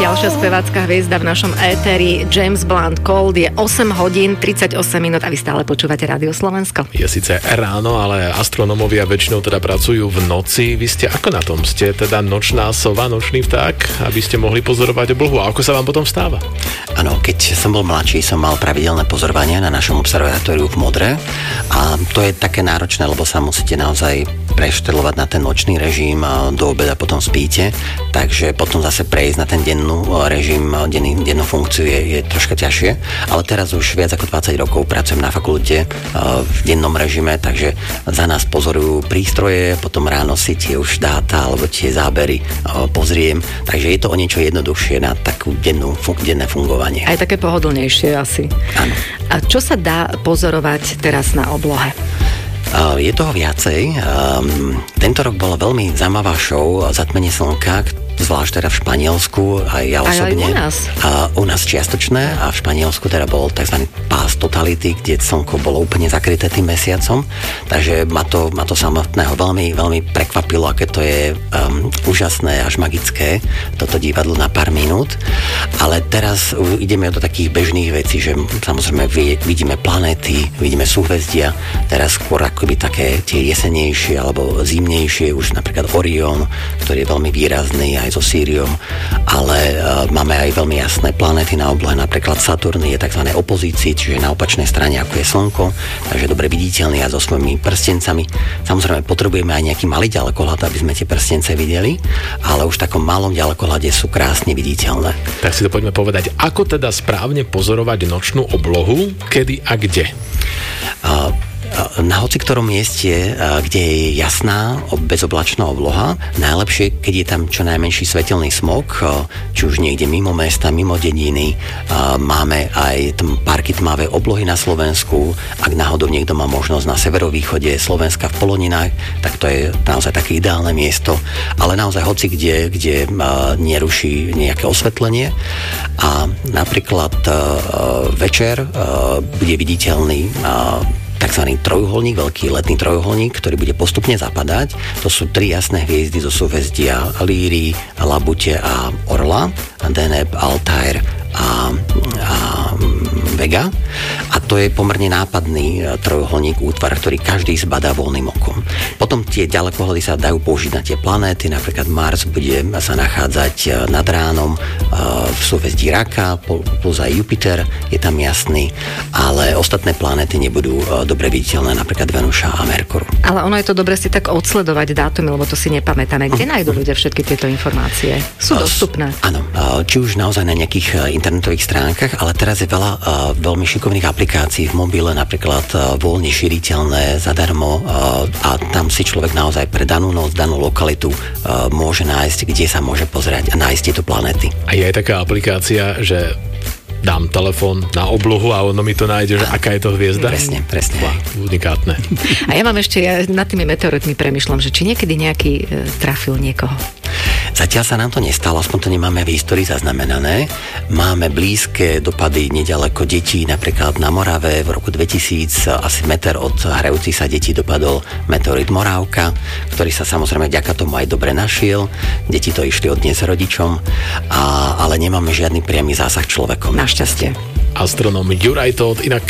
ďalšia spevácka hviezda v našom éteri. James Blunt Cold, je 8 hodín 38 minút a vy stále počúvate Rádio Slovensko. Je síce ráno, ale astronómovia väčšinou teda pracujú v noci. Vy ste ako na tom? Ste teda nočná sova, nočný vták, aby ste mohli pozorovať oblohu. A ako sa vám potom stáva? Áno, keď som bol mladší, som mal pravidelné pozorovania na našom observatóriu v Modre a to je také náročné, lebo sa musíte naozaj preštreľovať na ten nočný režim a do obeda potom spíte, takže potom zase prejsť na ten dennú režim, dennú funkciu je troška ťažšie, ale teraz už viac ako 20 rokov pracujem na fakulte v dennom režime, takže za nás pozorujú prístroje, potom ráno si tie už dáta alebo tie zábery pozriem, takže je to o niečo jednoduchšie na takú denné fungovanie. Aj také pohodlnejšie asi. Áno. A čo sa dá pozorovať teraz na oblohe? Je toho viacej. Tento rok bola veľmi zaujímavá show Zatmenie slnka, zvlášť teda v Španielsku, aj ja osobne. Aj u nás? U nás čiastočné a v Španielsku teda bol tzv. Pás totality, kde slnko bolo úplne zakryté tým mesiacom, takže ma to samotného veľmi, veľmi prekvapilo, aké to je úžasné až magické, toto divadlo na pár minút, ale teraz ideme do takých bežných vecí, že samozrejme vidíme planéty, vidíme súhvezdia, teraz skôr akoby také tie jesenejšie alebo zimnejšie, už napríklad Orion, ktorý je veľmi výrazný aj so Siriom, ale máme aj veľmi jasné planéty na oblohe, napríklad Saturn je tzv. Opozícii, čiže na opačnej strane ako je Slnko, takže dobre viditeľný a so svojimi prstencami. Samozrejme potrebujeme aj nejaký malý ďalekohľad, aby sme tie prstence videli, ale už v takom malom ďalekohľade sú krásne viditeľné. Tak si to poďme povedať, ako teda správne pozorovať nočnú oblohu, kedy a kde? Na hoci ktorom mieste, kde je jasná, bezoblačná obloha, najlepšie, keď je tam čo najmenší svetelný smog, či už niekde mimo mesta, mimo dediny. Máme aj parky tmavé oblohy na Slovensku. Ak náhodou niekto má možnosť na severovýchode Slovenska v Poloninách, tak to je naozaj také ideálne miesto. Ale naozaj hoci kde neruší nejaké osvetlenie. A napríklad večer bude viditeľný takzvaný trojuholník, veľký letný trojuholník, ktorý bude postupne zapadať. To sú 3 jasné hviezdy zo súhvezdia Líry, Labute a Orla, Deneb, Altair a Vega. A to je pomerne nápadný trojuholník, útvar, ktorý každý zbadá voľným okom. Potom tie ďalekohľady sa dajú použiť na tie planéty, napríklad Mars bude sa nachádzať nad ránom v súhvezdí Raka, plus aj Jupiter je tam jasný, ale ostatné planéty nebudú dobre viditeľné, napríklad Venuša a Merkur. Ale ono je to dobre si tak odsledovať dátumy, lebo to si nepamätáme. Kde nájdú ľudia všetky tieto informácie? Sú dostupné? Áno, či už naozaj na nejakých internetových stránkach, ale teraz je veľa veľmi šikovných aplikácií v mobile, napríklad voľne šíriteľné zadarmo a tam si človek naozaj pre danú noc, danú lokalitu môže nájsť, kde sa môže pozerať a nájsť tieto planéty. A je aj taká aplikácia, že dám telefón na oblohu a ono mi to nájde, že aká je to hviezda. Presne. Unikátne. A ja mám ešte, nad tými meteoritmi premyšľam, že či niekedy nejaký trafil niekoho. Zatiaľ sa nám to nestalo, aspoň to nemáme v histórii zaznamenané. Máme blízke dopady nedaleko detí, napríklad na Morave v roku 2000 asi meter od hrajúcich sa detí dopadol meteorit Morávka, ktorý sa samozrejme vďaka tomu aj dobre našiel. Deti to išli odniesť rodičom, ale nemáme žiadny priamy zásah človekom. Našťastie. Astronóm Juraj Tóth, inak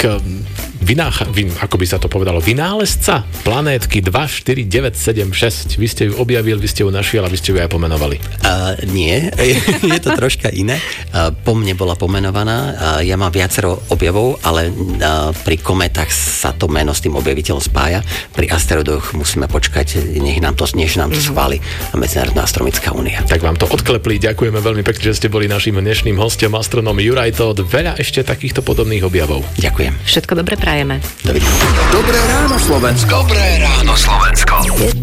ako by sa to povedalo, vynálezca planétky 24976. Vy ste ju objavil, vy ste ju našiel a vy ste ju aj pomenovali. Nie, je to troška iné. Po mne bola pomenovaná. Ja mám viacero objavov, ale pri kometách sa to meno s tým objaviteľom spája. Pri asteroidoch musíme počkať, než nám to schváli Medzinárodná astronomická únia. Tak vám to odklepli. Ďakujeme veľmi pekne, že ste boli naším dnešným hostom, astronóm Juraj Tóth. Veľa ešte takýchto podobných objavov. Ďakujem. Všetko dobre prajeme. Dovidenia. Dobré ráno, Slovensko. Dobré ráno, Slovensko.